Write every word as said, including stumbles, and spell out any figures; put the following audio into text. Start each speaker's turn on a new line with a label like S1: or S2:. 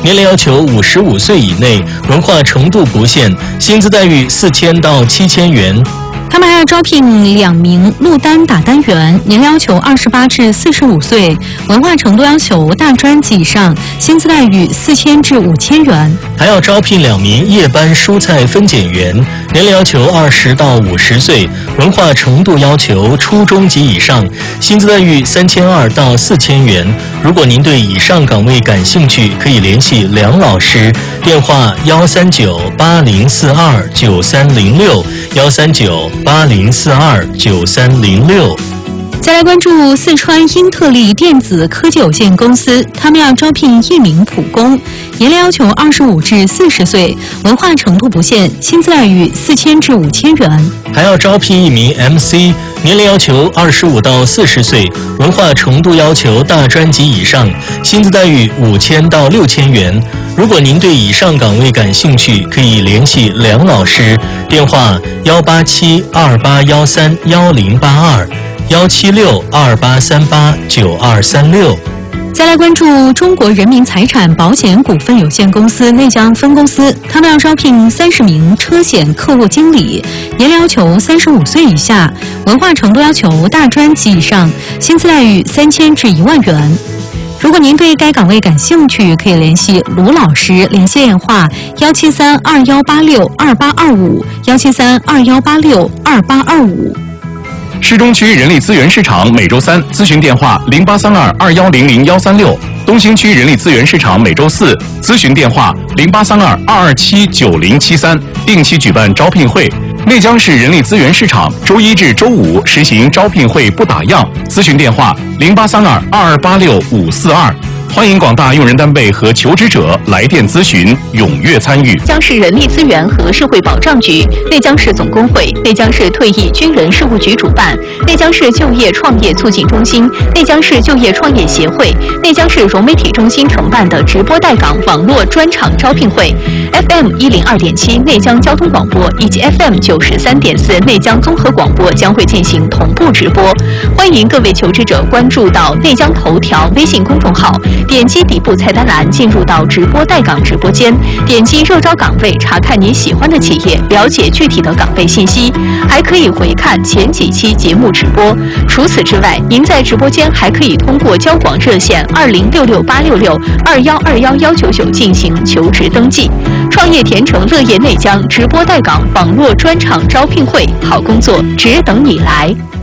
S1: 年龄要求五十五岁以内，文化程度不限，薪资待遇四千到七千元。
S2: 他们还要招聘两名录单打单员，年龄要求二十八至四十五岁，文化程度要求大专及以上，薪资待遇四千至五千元。
S1: 还要招聘两名夜班蔬菜分拣员，年龄要求二十到五十岁，文化程度要求初中及以上，薪资待遇三千二到四千元。如果您对以上岗位感兴趣，可以联系梁老师，电话幺三九八零四二九三零六幺三九八零四二九三零六。
S2: 再来关注四川英特利电子科技有限公司，他们要招聘一名普工，年龄要求二十五至四十岁，文化程度不限，薪资待遇四千至五千元。
S1: 还要招聘一名 M C， 年龄要求二十五到四十岁，文化程度要求大专及以上，薪资待遇五千到六千元。如果您对以上岗位感兴趣，可以联系梁老师，电话幺八七二八幺三幺零八二。幺七六二八三八九二三六。
S2: 再来关注中国人民财产保险股份有限公司内江分公司，他们要招聘三十名车险客户经理，年龄要求三十五岁以下，文化程度要求大专及以上，薪资待遇三千至一万元。如果您对该岗位感兴趣，可以联系卢老师，联系电话幺七三二幺八六二八二五幺七三二幺八六二八二五。
S3: 市中区人力资源市场每周三咨询电话零八三二二幺零零幺三六，东兴区人力资源市场每周四咨询电话零八三二二二七九零七三，定期举办招聘会。内江市人力资源市场周一至周五实行招聘会不打烊，咨询电话零八三二二二八六五四二。欢迎广大用人单位和求职者来电咨询，踊跃参与。
S4: 内江市人力资源和社会保障局、内江市总工会、内江市退役军人事务局主办，内江市就业创业促进中心、内江市就业创业协会、内江市融媒体中心承办的直播带岗网络专场招聘会 ，F M 一零二点七内江交通广播以及 F M 九十三点四内江综合广播将会进行同步直播。欢迎各位求职者关注到内江头条微信公众号。点击底部菜单栏进入到直播带岗直播间，点击热招岗位查看你喜欢的企业，了解具体的岗位信息，还可以回看前几期节目直播。除此之外，您在直播间还可以通过交广热线二零六六八六六二幺二幺幺九九进行求职登记。创业甜城乐业内江直播带岗网络专场招聘会，好工作只等你来。